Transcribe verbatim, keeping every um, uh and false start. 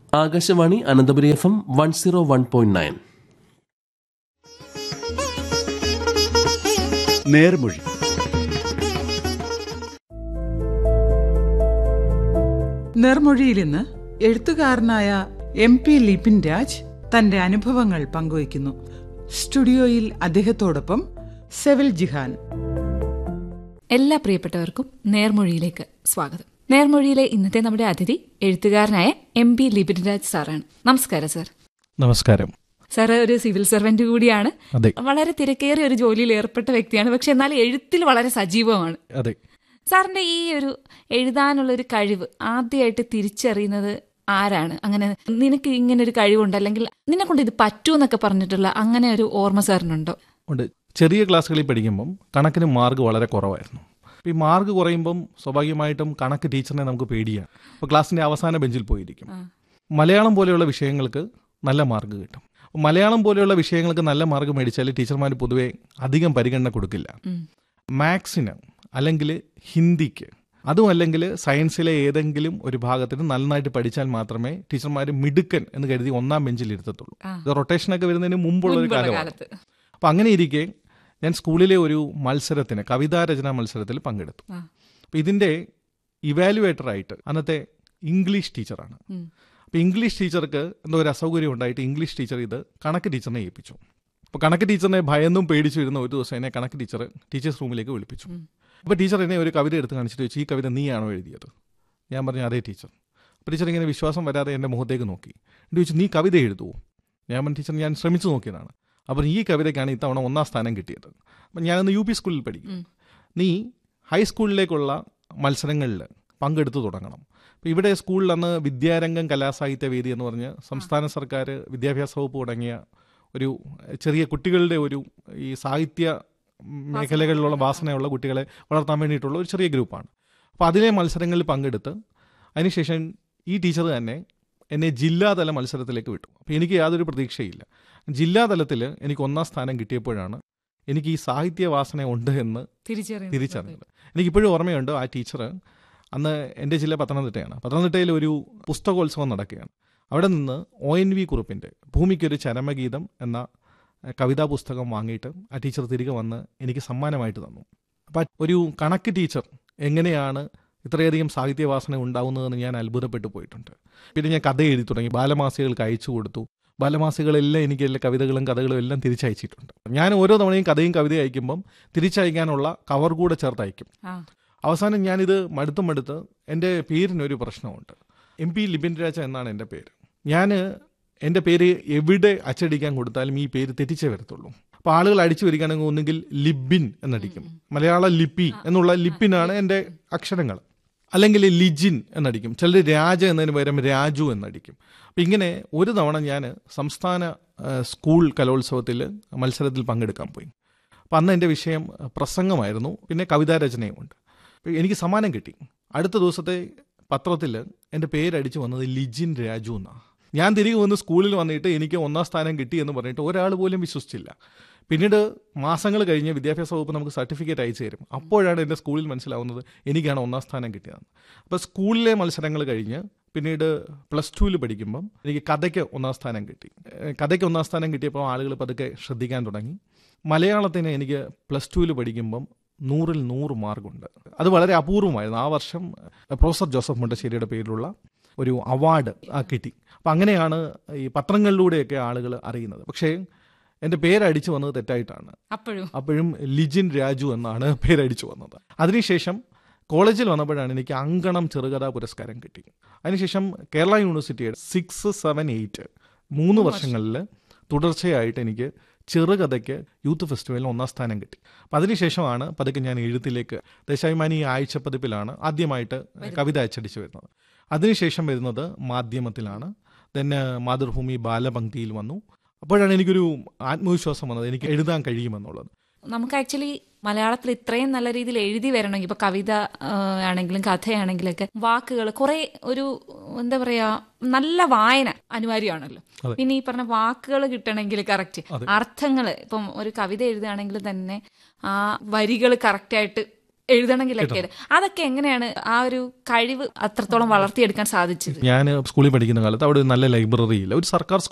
Akashvani Ananthapuri F M one zero one point nine. നേർമൊഴി. നേർമൊഴിയിൽ ഇന്ന് എഴുത്തുകാരനായ M P Lipin Raj തന്റെ അനുഭവങ്ങൾ പങ്കുവയ്ക്കുന്നു. സ്റ്റുഡിയോയിൽ അദ്ദേഹത്തോടൊപ്പം സെവിൽ ജിഹാൻ. എല്ലാ പ്രിയപ്പെട്ടവർക്കും നേർമൊഴിയിലേക്ക് സ്വാഗതം. നേർമൊഴിയിലെ ഇന്നത്തെ നമ്മുടെ അതിഥി എഴുത്തുകാരനായ എം പി ലിപിൻ രാജ് സാറാണ്. നമസ്കാരം സാർ. നമസ്കാരം. സാർ ഒരു സിവിൽ സർവന്റ് കൂടിയാണ്. അതെ. വളരെ തിരക്കേറിയ ഒരു ജോലിയിൽ ഏർപ്പെട്ട വ്യക്തിയാണ്. പക്ഷെ എന്നാൽ എഴുത്തിൽ വളരെ സജീവമാണ്. അതെ. സാറിന്റെ ഈ ഒരു എഴുതാനുള്ളൊരു കഴിവ് ആദ്യമായിട്ട് തിരിച്ചറിയുന്നത് ആരാണ്? അങ്ങനെ നിനക്ക് ഇങ്ങനെ ഒരു കഴിവുണ്ട്, അല്ലെങ്കിൽ നിന്നെ കൊണ്ട് ഇത് പറ്റൂ എന്നൊക്കെ പറഞ്ഞിട്ടുള്ള അങ്ങനെ ഒരു ഓർമ്മ സാറിനുണ്ടോ? ഉണ്ട്. ചെറിയ ക്ലാസ്സുകളിൽ പഠിക്കുമ്പം കണക്കിന് മാർക്ക് വളരെ കുറവായിരുന്നു. ഈ മാർക്ക് കുറയുമ്പം സ്വാഭാവികമായിട്ടും കണക്ക് ടീച്ചറിനെ നമുക്ക് പേടിയാണ്. അപ്പോൾ ക്ലാസ്സിൻ്റെ അവസാന ബെഞ്ചിൽ പോയിരിക്കും. മലയാളം പോലെയുള്ള വിഷയങ്ങൾക്ക് നല്ല മാർക്ക് കിട്ടും. മലയാളം പോലെയുള്ള വിഷയങ്ങൾക്ക് നല്ല മാർക്ക് മേടിച്ചാൽ ടീച്ചർമാർ പൊതുവെ അധികം പരിഗണന കൊടുക്കില്ല. മാത്സിന് അല്ലെങ്കിൽ ഹിന്ദിക്ക്, അതും അല്ലെങ്കിൽ സയൻസിലെ ഏതെങ്കിലും ഒരു ഭാഗത്തിന് നന്നായിട്ട് പഠിച്ചാൽ മാത്രമേ ടീച്ചർമാർ മിടുക്കൻ എന്ന് കരുതി ഒന്നാം ബെഞ്ചിൽ ഇരുത്തത്തുള്ളൂ. ഇത് റൊട്ടേഷനൊക്കെ വരുന്നതിന് മുമ്പുള്ള ഒരു കാലമാണ്. അപ്പം അങ്ങനെ ഇരിക്കെ ഞാൻ സ്കൂളിലെ ഒരു മത്സരത്തിന്, കവിതാരചനാ മത്സരത്തിൽ പങ്കെടുത്തു. അപ്പം ഇതിൻ്റെ ഇവാലുവേറ്ററായിട്ട് അന്നത്തെ ഇംഗ്ലീഷ് ടീച്ചറാണ്. അപ്പോൾ ഇംഗ്ലീഷ് ടീച്ചർക്ക് എന്തോ ഒരു അസൗകര്യം ഉണ്ടായിട്ട് ഇംഗ്ലീഷ് ടീച്ചർ ഇത് കണക്ക് ടീച്ചറിനെ ഏൽപ്പിച്ചു. അപ്പോൾ കണക്ക് ടീച്ചറിനെ ഭയന്നും പേടിച്ചു വരുന്ന ഒരു ദിവസം എന്നെ കണക്ക് ടീച്ചർ ടീച്ചേഴ്സ് റൂമിലേക്ക് വിളിപ്പിച്ചു. അപ്പോൾ ടീച്ചർ എന്നെ ഒരു കവിത എടുത്ത് കാണിച്ചിട്ട് ചോദിച്ചു, ഈ കവിത നീയാണോ എഴുതിയത്? ഞാൻ പറഞ്ഞു അതേ ടീച്ചർ. അപ്പോൾ ടീച്ചർ ഇങ്ങനെ വിശ്വാസം വരാതെ എൻ്റെ മുഖത്തേക്ക് നോക്കി. എന്നിട്ട് ചോദിച്ചു, നീ കവിത എഴുതുമോ? ഞാൻ പറഞ്ഞു ടീച്ചർ, ഞാൻ ശ്രമിച്ചു നോക്കിയതാണ്. അപ്പോൾ ഈ കവിതയ്ക്കാണ് ഇത്തവണ ഒന്നാം സ്ഥാനം കിട്ടിയത്. അപ്പം ഞാനന്ന് യു പി സ്കൂളിൽ പഠിക്കും. നീ ഹൈസ്കൂളിലേക്കുള്ള മത്സരങ്ങളിൽ പങ്കെടുത്തു തുടങ്ങണം. അപ്പോൾ ഇവിടെ സ്കൂളിൽ അന്ന് വിദ്യാരംഗം കലാസാഹിത്യ വേദി എന്ന് പറഞ്ഞ് സംസ്ഥാന സർക്കാർ വിദ്യാഭ്യാസ വകുപ്പ് തുടങ്ങിയ ഒരു ചെറിയ കുട്ടികളുടെ ഒരു ഈ സാഹിത്യ മേഖലകളിലുള്ള വാസനയുള്ള കുട്ടികളെ വളർത്താൻ വേണ്ടിയിട്ടുള്ള ഒരു ചെറിയ ഗ്രൂപ്പാണ്. അപ്പോൾ അതിലെ മത്സരങ്ങളിൽ പങ്കെടുത്ത് അതിനുശേഷം ഈ ടീച്ചർ തന്നെ എന്നെ ജില്ലാതല മത്സരത്തിലേക്ക് വിട്ടു. അപ്പോൾ എനിക്ക് യാതൊരു പ്രതീക്ഷയില്ല. ജില്ലാതലത്തിൽ എനിക്ക് ഒന്നാം സ്ഥാനം കിട്ടിയപ്പോഴാണ് എനിക്ക് ഈ സാഹിത്യ വാസന ഉണ്ട് എന്ന് തിരിച്ചറിഞ്ഞത്. എനിക്കിപ്പോഴും ഓർമ്മയുണ്ട്, ആ ടീച്ചർ അന്ന് എൻ്റെ ജില്ല പത്തനംതിട്ടയാണ്. പത്തനംതിട്ടയിൽ ഒരു പുസ്തകോത്സവം നടക്കുകയാണ്. അവിടെ നിന്ന് ഒ എൻ വി കുറുപ്പിൻ്റെ ഭൂമിക്കൊരു ചരമഗീതം എന്ന കവിതാ പുസ്തകം വാങ്ങിയിട്ട് ആ ടീച്ചർ തിരികെ വന്ന് എനിക്ക് സമ്മാനമായിട്ട് തന്നു. അപ്പം ഒരു കണക്ക് ടീച്ചർ എങ്ങനെയാണ് ഇത്രയധികം സാഹിത്യവാസന ഉണ്ടാവുന്നതെന്ന് ഞാൻ അത്ഭുതപ്പെട്ടു പോയിട്ടുണ്ട്. പിന്നെ ഞാൻ കഥ എഴുതി തുടങ്ങി. ബാലമാസികകൾക്ക് അയച്ചു കൊടുത്തു. ബാലമാസികളെല്ലാം എനിക്ക് എല്ലാ കവിതകളും കഥകളും എല്ലാം തിരിച്ചയച്ചിട്ടുണ്ട്. ഞാൻ ഓരോ തവണയും കഥയും കവിതയും അയക്കുമ്പം തിരിച്ചയക്കാനുള്ള കവർ കൂടെ ചേർത്ത് അയക്കും. അവസാനം ഞാനിത് മടുത്ത് മടുത്ത് എൻ്റെ പേരിനൊരു പ്രശ്നമുണ്ട്. എം പി ലിപിൻ രാജ എന്നാണ് എൻ്റെ പേര്. ഞാൻ എൻ്റെ പേര് എവിടെ അച്ചടിക്കാൻ കൊടുത്താലും ഈ പേര് തെറ്റിച്ചേ വരത്തുള്ളൂ. അപ്പോൾ ആളുകൾ അടിച്ചു വരികയാണെങ്കിൽ ഒന്നുകിൽ ലിബിൻ എന്നടിക്കും, മലയാള ലിപി എന്നുള്ള ലിപ്പിനാണ് എൻ്റെ അക്ഷരങ്ങൾ, അല്ലെങ്കിൽ ലിജിൻ എന്നടിക്കും, ചിലർ രാജ എന്നതിന് പകരം രാജു എന്നടിക്കും. അപ്പം ഇങ്ങനെ ഒരു തവണ ഞാൻ സംസ്ഥാന സ്കൂൾ കലോത്സവത്തിൽ മത്സരത്തിൽ പങ്കെടുക്കാൻ പോയി. അപ്പം അന്ന് എൻ്റെ വിഷയം പ്രസംഗമായിരുന്നു, പിന്നെ കവിതാരചനയുമുണ്ട്. എനിക്ക് സമ്മാനം കിട്ടി. അടുത്ത ദിവസത്തെ പത്രത്തിൽ എൻ്റെ പേരടിച്ചു വന്നത് ലിജിൻ രാജു എന്നാണ്. ഞാൻ തിരികെ വന്ന് സ്കൂളിൽ വന്നിട്ട് എനിക്ക് ഒന്നാം സ്ഥാനം കിട്ടി എന്ന് പറഞ്ഞിട്ട് ഒരാൾ പോലും വിശ്വസിച്ചില്ല. പിന്നീട് മാസങ്ങൾ കഴിഞ്ഞ് വിദ്യാഭ്യാസ വകുപ്പ് നമുക്ക് സർട്ടിഫിക്കറ്റ് അയച്ചു തരും. അപ്പോഴാണ് എൻ്റെ സ്കൂളിൽ മനസ്സിലാവുന്നത് എനിക്കാണ് ഒന്നാം സ്ഥാനം കിട്ടിയതെന്ന്. അപ്പോൾ സ്കൂളിലെ മത്സരങ്ങൾ കഴിഞ്ഞ് പിന്നീട് പ്ലസ് ടുവിൽ പഠിക്കുമ്പം എനിക്ക് കഥയ്ക്ക് ഒന്നാം സ്ഥാനം കിട്ടി. കഥയ്ക്ക് ഒന്നാം സ്ഥാനം കിട്ടിയപ്പോൾ ആളുകൾ പതുക്കെ ശ്രദ്ധിക്കാൻ തുടങ്ങി. മലയാളത്തിന് എനിക്ക് പ്ലസ് ടുവിൽ പഠിക്കുമ്പം നൂറിൽ നൂറ് മാർക്കുണ്ട്. അത് വളരെ അപൂർവമായിരുന്നു. ആ വർഷം പ്രൊഫസർ ജോസഫ് മുണ്ടശ്ശേരിയുടെ പേരിലുള്ള ഒരു അവാർഡ് കിട്ടി. അപ്പം അങ്ങനെയാണ് ഈ പത്രങ്ങളിലൂടെയൊക്കെ ആളുകൾ അറിയുന്നത്. പക്ഷേ എൻ്റെ പേരടിച്ചു വന്നത് തെറ്റായിട്ടാണ്. അപ്പോഴും ലിജിൻ രാജു എന്നാണ് പേരടിച്ചു വന്നത്. അതിനുശേഷം കോളേജിൽ വന്നപ്പോഴാണ് എനിക്ക് അങ്കണം ചെറുകഥാ പുരസ്കാരം കിട്ടി. അതിനുശേഷം കേരള യൂണിവേഴ്സിറ്റിയുടെ സിക്സ് സെവൻ എയ്റ്റ് മൂന്ന് വർഷങ്ങളിൽ തുടർച്ചയായിട്ട് എനിക്ക് ചെറുകഥയ്ക്ക് യൂത്ത് ഫെസ്റ്റിവലിൽ ഒന്നാം സ്ഥാനം കിട്ടി. അപ്പം അതിനുശേഷമാണ് പതുക്കെ ഞാൻ എഴുത്തിലേക്ക്, ദേശാഭിമാനി ആഴ്ചപ്പതിപ്പിലാണ് ആദ്യമായിട്ട് കവിത അച്ചടിച്ചു വരുന്നത്. അതിനുശേഷം വരുന്നത് മാധ്യമത്തിലാണ്. പിന്നെ മാതൃഭൂമി ബാലപംക്തിയിൽ വന്നു. അപ്പോഴാണ് എനിക്കൊരു ആത്മവിശ്വാസം വന്നത്, എനിക്ക് എഴുതാൻ കഴിയുമെന്നുള്ളത്. നമുക്ക് ആക്ച്വലി മലയാളത്തിൽ ഇത്രയും നല്ല രീതിയിൽ എഴുതി വരണമെങ്കിൽ, ഇപ്പൊ കവിത ആണെങ്കിലും കഥയാണെങ്കിലൊക്കെ വാക്കുകൾ കുറെ ഒരു എന്താ പറയാ നല്ല വായന അനിവാര്യമാണല്ലോ. പിന്നെ ഈ പറഞ്ഞ വാക്കുകൾ കിട്ടണമെങ്കിൽ കറക്റ്റ് അർത്ഥങ്ങൾ, ഇപ്പം ഒരു കവിത എഴുതുകയാണെങ്കിൽ തന്നെ ആ വരികൾ കറക്റ്റായിട്ട് എഴുതണമെങ്കിലൊക്കെ അതൊക്കെ എങ്ങനെയാണ് ആ ഒരു കഴിവ് അത്രത്തോളം വളർത്തിയെടുക്കാൻ സാധിച്ചത്? ഞാൻ സ്കൂളിൽ പഠിക്കുന്ന കാലത്ത് അവിടെ ഒരു നല്ല ലൈബ്രറി ഇല്ല. ഒരു സർക്കാർ